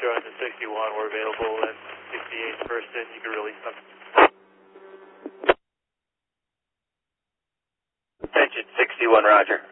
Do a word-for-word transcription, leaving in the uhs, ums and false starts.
showing the sixty-one. We're available and sixty-eight first in. You can release them. Attention, sixty-one, roger.